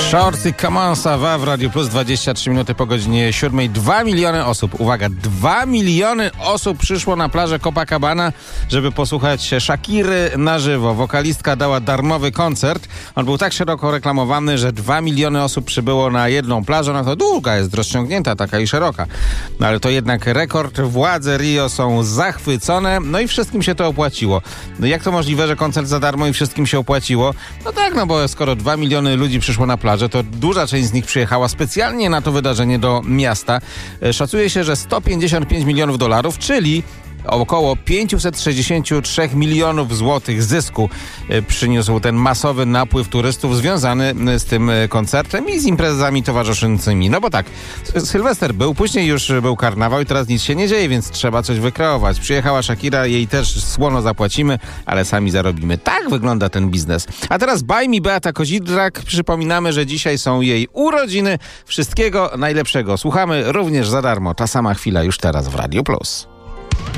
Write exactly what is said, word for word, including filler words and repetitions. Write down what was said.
Shorty Come On Sava w Radiu Plus, dwadzieścia trzy minuty po godzinie siódmej. Dwa miliony osób, uwaga, dwa miliony osób przyszło na plażę Copacabana, żeby posłuchać Shakiry na żywo. Wokalistka dała darmowy koncert. On był tak szeroko reklamowany, że dwa miliony osób przybyło na jedną plażę. No to długa jest, rozciągnięta, taka i szeroka. No ale to jednak rekord. Władze Rio są zachwycone. No i wszystkim się to opłaciło. No jak to możliwe, że koncert za darmo i wszystkim się opłaciło? No tak, no bo skoro dwa miliony ludzi przyszło na plażę, to duża część z nich przyjechała specjalnie na to wydarzenie do miasta. Szacuje się, że sto pięćdziesiąt pięć milionów dolarów, czyli około pięćset sześćdziesiąt trzy milionów złotych zysku przyniósł ten masowy napływ turystów związany z tym koncertem i z imprezami towarzyszącymi. No bo tak, Sylwester był, później już był karnawał i teraz nic się nie dzieje, więc trzeba coś wykreować. Przyjechała Shakira, jej też słono zapłacimy, ale sami zarobimy. Tak wygląda ten biznes. A teraz baj mi Beata Kozidrak. Przypominamy, że dzisiaj są jej urodziny. Wszystkiego najlepszego. Słuchamy również za darmo. Ta sama chwila już teraz w Radiu Plus.